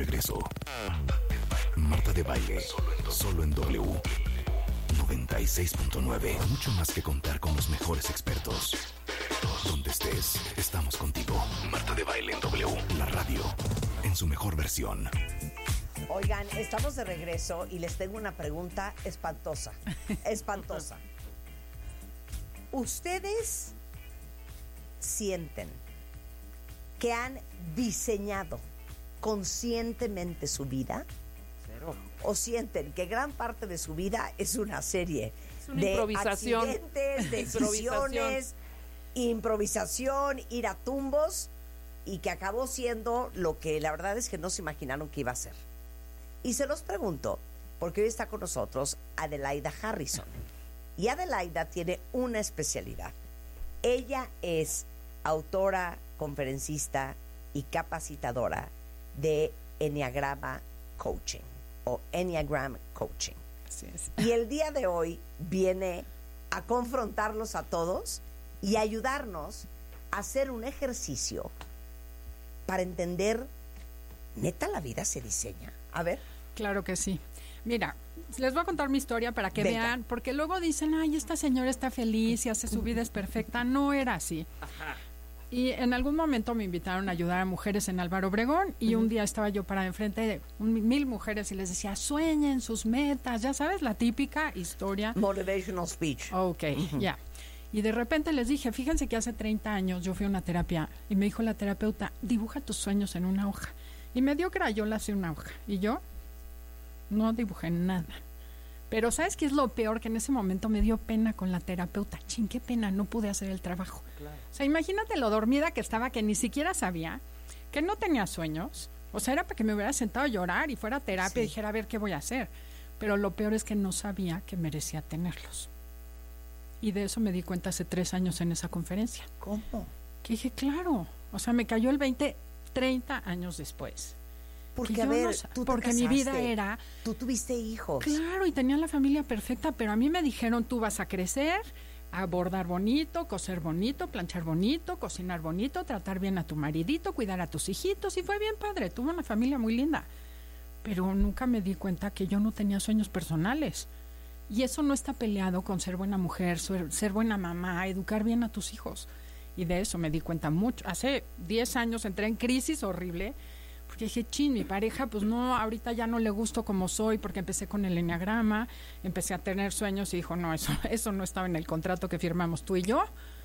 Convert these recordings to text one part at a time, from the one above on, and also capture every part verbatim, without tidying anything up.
regreso. Marta de Baile, solo en W noventa y seis punto nueve. Mucho más que contar con los mejores expertos. Donde estés, estamos contigo. Marta de Baile en W, la radio, en su mejor versión. Oigan, estamos de regreso y les tengo una pregunta espantosa. Espantosa. ¿Ustedes sienten que han diseñado conscientemente su vida? Cero. ¿O sienten que gran parte de su vida es una serie es una de improvisación. accidentes, decisiones, improvisación, ir a tumbos, y que acabó siendo lo que la verdad es que no se imaginaron que iba a ser? Y se los pregunto porque hoy está con nosotros Adelaida Harrison. Y Adelaida tiene una especialidad. Ella es autora, conferencista y capacitadora de Enneagrama Coaching o Enneagram Coaching. Así es. Y el día de hoy viene a confrontarlos a todos y ayudarnos a hacer un ejercicio para entender, ¿neta la vida se diseña? A ver. Claro que sí. Mira, les voy a contar mi historia para que Venga. vean, porque luego dicen, ay, esta señora está feliz y hace su vida es perfecta. No era así. Ajá. Y en algún momento me invitaron a ayudar a mujeres en Álvaro Obregón y uh-huh. un día estaba yo parada enfrente de un, mil mujeres y les decía, sueñen sus metas, ya sabes, la típica historia. Motivational speech. Ok, Uh-huh. ya. Y de repente les dije, fíjense que hace treinta años yo fui a una terapia y me dijo la terapeuta, dibuja tus sueños en una hoja. Y me dio crayola hacia una hoja. Y yo no dibujé nada. Pero ¿sabes qué es lo peor? Que en ese momento me dio pena con la terapeuta. Chin, qué pena, no pude hacer el trabajo. Claro. O sea, imagínate lo dormida que estaba, que ni siquiera sabía, que no tenía sueños. O sea, era para que me hubiera sentado a llorar y fuera a terapia sí. y dijera, a ver, ¿qué voy a hacer? Pero lo peor es que no sabía que merecía tenerlos. Y de eso me di cuenta hace tres años en esa conferencia. ¿Cómo? Que dije, claro. O sea, me cayó el veinte, treinta años después. Porque, a ver, no, tú te porque casaste, mi vida era... Tú tuviste hijos. Claro, y tenía la familia perfecta, pero a mí me dijeron, tú vas a crecer, a bordar bonito, coser bonito, planchar bonito, cocinar bonito, tratar bien a tu maridito, cuidar a tus hijitos, y fue bien padre, tuve una familia muy linda. Pero nunca me di cuenta que yo no tenía sueños personales. Y eso no está peleado con ser buena mujer, ser, ser buena mamá, educar bien a tus hijos. Y de eso me di cuenta mucho. Hace diez años entré en crisis horrible, porque dije, chin, mi pareja, pues no, ahorita ya no le gusto como soy, porque empecé con el enneagrama, empecé a tener sueños y dijo, no, eso, eso no estaba en el contrato que firmamos tú y yo.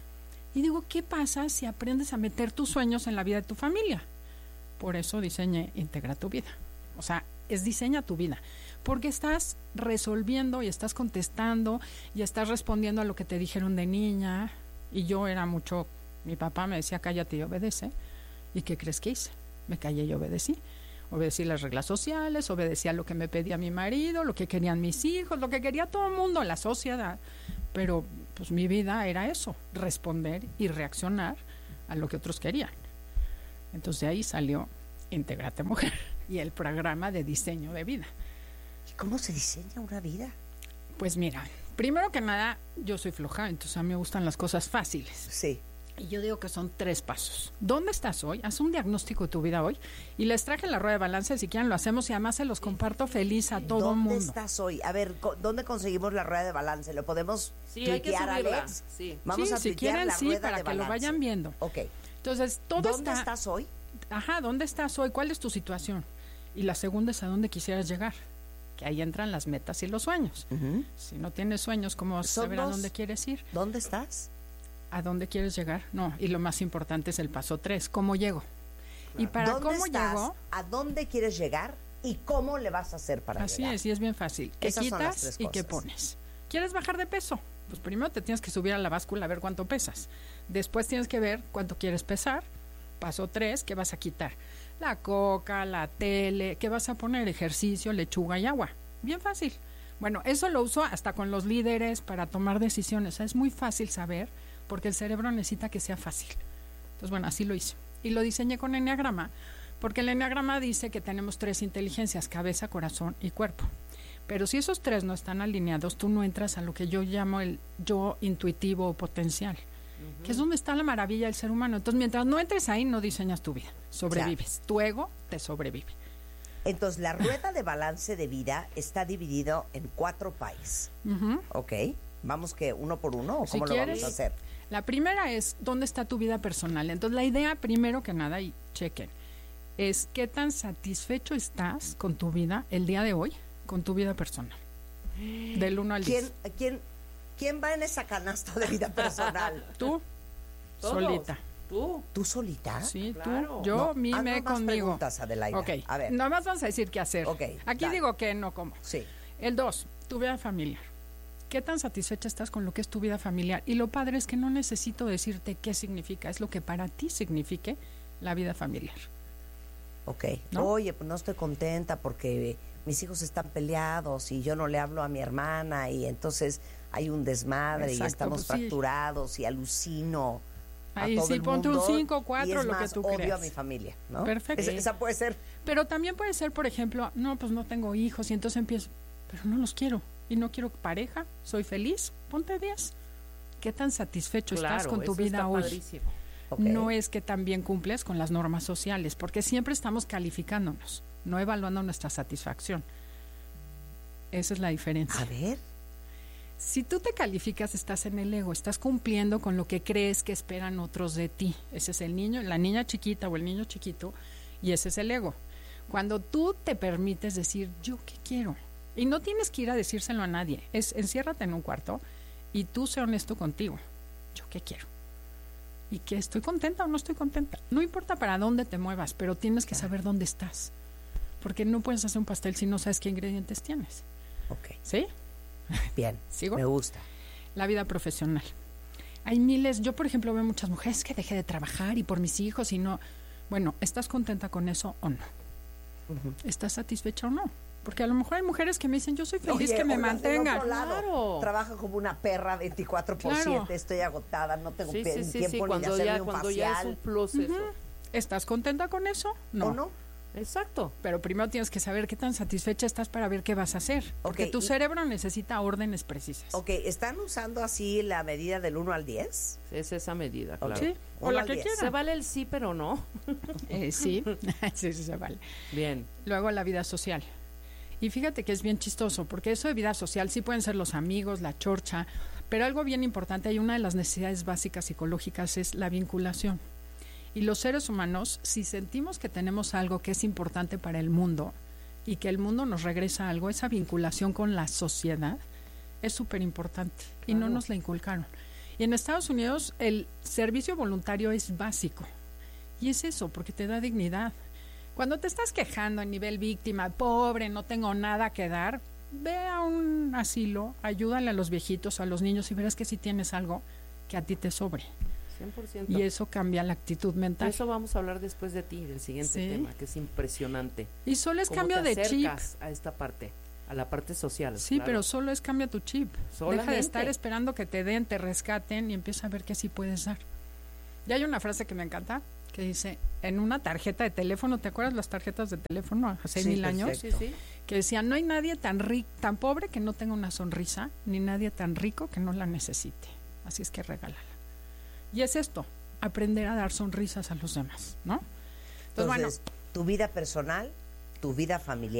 Y digo, ¿qué pasa si aprendes a meter tus sueños en la vida de tu familia? Por eso diseñé Integra tu vida. O sea, es diseña tu vida. Porque estás resolviendo y estás contestando y estás respondiendo a lo que te dijeron de niña. Y yo era mucho, mi papá me decía, cállate y obedece. ¿Y qué crees que hice? Me callé y obedecí. Obedecí las reglas sociales, obedecí a lo que me pedía mi marido, lo que querían mis hijos, lo que quería todo el mundo, la sociedad. Pero pues mi vida era eso, responder y reaccionar a lo que otros querían. Entonces de ahí salió Intégrate Mujer y el programa de diseño de vida. ¿Y cómo se diseña una vida? Pues mira, primero que nada, yo soy floja, entonces a mí me gustan las cosas fáciles. Sí. Y yo digo que son tres pasos. ¿Dónde estás hoy? Haz un diagnóstico de tu vida hoy. Y les traje la rueda de balance, si quieren lo hacemos y además se los comparto feliz a todo el mundo. ¿Dónde estás hoy? A ver, ¿dónde conseguimos la rueda de balance? ¿Lo podemos sí, hay que subirla. Alex? Sí. Vamos sí, a si quieren, la sí, rueda para de que balance. lo vayan viendo. Ok. Entonces, todo ¿Dónde está... estás hoy? Ajá, ¿dónde estás hoy? ¿Cuál es tu situación? Y la segunda es a dónde quisieras llegar. Que ahí entran las metas y los sueños. Uh-huh. Si no tienes sueños, ¿cómo vas a saber dos. a dónde quieres ir? ¿Dónde estás? ¿A dónde quieres llegar? No, y lo más importante es el paso tres, ¿cómo llego? Claro. Y para ¿Dónde cómo estás? llego... ¿A dónde quieres llegar? ¿Y cómo le vas a hacer para Así llegar? es, y es bien fácil. ¿Qué Esas quitas y qué pones? ¿Quieres bajar de peso? Pues primero te tienes que subir a la báscula a ver cuánto pesas. Después tienes que ver cuánto quieres pesar. Paso tres, ¿qué vas a quitar? La coca, la tele, ¿qué vas a poner? Ejercicio, lechuga y agua. Bien fácil. Bueno, eso lo uso hasta con los líderes para tomar decisiones. Es muy fácil saber porque el cerebro necesita que sea fácil. Entonces, bueno, así lo hice. Y lo diseñé con Enneagrama, porque el Enneagrama dice que tenemos tres inteligencias, cabeza, corazón y cuerpo. Pero si esos tres no están alineados, tú no entras a lo que yo llamo el yo intuitivo o potencial, uh-huh. que es donde está la maravilla del ser humano. Entonces, mientras no entres ahí, no diseñas tu vida. Sobrevives. Claro. Tu ego te sobrevive. Entonces, la rueda de balance de vida está dividido en cuatro países. Uh-huh. ¿Ok? ¿Vamos que uno por uno o Si cómo lo quieres, vamos a hacer? La primera es, ¿dónde está tu vida personal? Entonces, la idea, primero que nada, y chequen, es qué tan satisfecho estás con tu vida el día de hoy, con tu vida personal. Del uno al diez. ¿Quién, quién, ¿Quién va en esa canasta de vida personal? Tú, Todos. solita. ¿Tú? ¿Tú solita? Sí, Claro. tú, yo, No, mime haz nomás conmigo. preguntas, Adelaida. Ok, A ver. nada más vamos a decir qué hacer. Ok, Aquí dale. digo que no como. Sí. El dos, tu vida familiar. ¿Qué tan satisfecha estás con lo que es tu vida familiar? Y lo padre es que no necesito decirte qué significa, es lo que para ti signifique la vida familiar. Ok. ¿No? Oye, pues no estoy contenta porque mis hijos están peleados y yo no le hablo a mi hermana y entonces hay un desmadre Exacto, y estamos pues sí. fracturados y alucino a Ahí todo sí, el ponte un mundo cinco, y cuatro, es lo que más, tú odio creas. a mi familia, ¿no? Perfecto. Esa, esa puede ser. Pero también puede ser, por ejemplo, no, pues no tengo hijos y entonces empiezo, pero no los quiero y no quiero pareja, soy feliz, ponte diez. ¿Qué tan satisfecho estás Claro, con tu eso vida está hoy? padrísimo. Ok. No es que también cumples con las normas sociales, porque siempre estamos calificándonos, no evaluando nuestra satisfacción. Esa es la diferencia. A ver. Si tú te calificas, estás en el ego, estás cumpliendo con lo que crees que esperan otros de ti. Ese es el niño, la niña chiquita o el niño chiquito, y ese es el ego. Cuando tú te permites decir, ¿yo qué quiero? Y no tienes que ir a decírselo a nadie, es enciérrate en un cuarto y tú sé honesto contigo. ¿Yo qué quiero? ¿Y que estoy contenta o no estoy contenta? No importa para dónde te muevas, pero tienes que saber dónde estás. Porque no puedes hacer un pastel si no sabes qué ingredientes tienes. Ok. ¿Sí? Bien. ¿Sigo? Me gusta. La vida profesional. Hay miles, yo por ejemplo veo muchas mujeres que dejé de trabajar y por mis hijos y no. Bueno, ¿estás contenta con eso o no? Ujú. ¿Estás satisfecha o no? Porque a lo mejor hay mujeres que me dicen, yo soy feliz Oye, que me o las del mantengan. otro lado, Claro. trabajo como una perra veinticuatro por Claro. siete, estoy agotada, no tengo Sí, pe- sí, sí, tiempo sí, ni de cuando hacerme ya, un cuando ya es facial. un plus eso. ¿Estás contenta con eso? No. ¿O no? Exacto. Pero primero tienes que saber qué tan satisfecha estás para ver qué vas a hacer. Porque Ok, tu y- cerebro necesita órdenes precisas. Ok, ¿están usando así la medida del uno al diez? Es esa medida, claro. Sí, o Uno la al que diez. quieran. Se vale el sí, pero no. Eh, sí, sí, sí, se vale. Bien. Luego la vida social. Y fíjate que es bien chistoso, porque eso de vida social sí pueden ser los amigos, la chorcha, pero algo bien importante, hay una de las necesidades básicas psicológicas es la vinculación. Y los seres humanos, si sentimos que tenemos algo que es importante para el mundo y que el mundo nos regresa algo, esa vinculación con la sociedad es súper importante y no Claro. nos la inculcaron. Y en Estados Unidos el servicio voluntario es básico. Y es eso, porque te da dignidad. Cuando te estás quejando a nivel víctima, pobre, no tengo nada que dar, ve a un asilo, ayúdale a los viejitos, a los niños y verás que si tienes algo que a ti te sobre. cien por ciento. Y eso cambia la actitud De mental. eso vamos a hablar después de ti, del siguiente Sí. tema, que es impresionante. Y solo es ¿Cómo cambio te de chip. acercas a esta parte, a la parte social? Sí, claro. pero solo es cambia tu chip. Deja Solamente. de estar esperando que te den, te rescaten y empieza a ver qué sí puedes dar. Y hay una frase que me encanta que dice, en una tarjeta de teléfono, ¿te acuerdas las tarjetas de teléfono hace Sí, mil años? Sí, sí. Que decía, no hay nadie tan rico, tan pobre que no tenga una sonrisa, ni nadie tan rico que no la necesite. Así es que regálala. Y es esto, aprender a dar sonrisas a los demás, ¿no? Entonces, Entonces, tu vida personal, tu vida familiar.